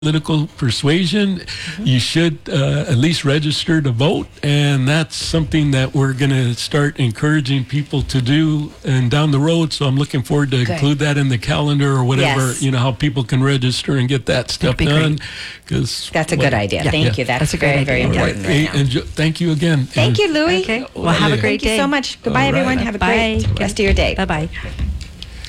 political persuasion, you should at least register to vote, and that's something that we're going to start encouraging people to do and down the road. So I'm looking forward to include that in the calendar or whatever, Yes. how people can register and get that stuff done. Because That's a good idea. Thank you. That's a great very, idea. very important right now. thank you again. Thank you, Louis. Okay. Well, have a great Thank you day. so much. Goodbye, All right. everyone. Have a Bye. great rest of your day. Bye-bye.